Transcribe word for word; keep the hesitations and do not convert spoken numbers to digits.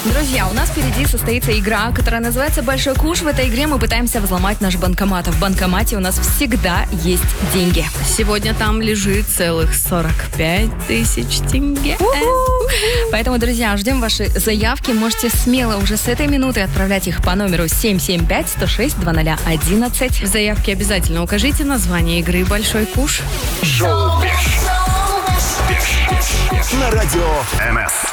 Друзья, у нас впереди состоится игра, которая называется «Большой куш». В этой игре мы пытаемся взломать наш банкомат. В банкомате у нас всегда есть деньги. Сегодня там лежит целых сорок пять тысяч тенге. Поэтому, друзья, ждем ваши заявки. Можете смело уже с этой минуты отправлять их по номеру семь семь пять сто шесть двадцать одиннадцать. В заявке обязательно укажите название игры «Большой куш». Шоу «Беш». На радио эн эс.